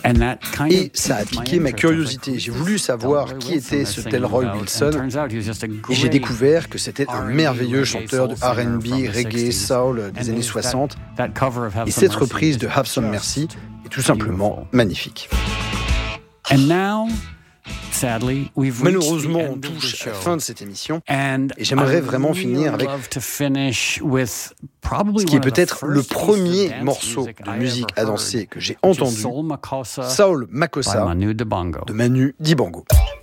Et ça a piqué ma curiosité. J'ai voulu savoir qui était ce Delroy Wilson et j'ai découvert que c'était un merveilleux chanteur de R&B, reggae, soul des années 60. Et cette reprise de Have Some Mercy est tout simplement magnifique. Malheureusement, on touche à la fin de cette émission et j'aimerais vraiment finir avec ce qui est peut-être le premier morceau de musique à danser que j'ai entendu, Soul Makossa de Manu Dibango.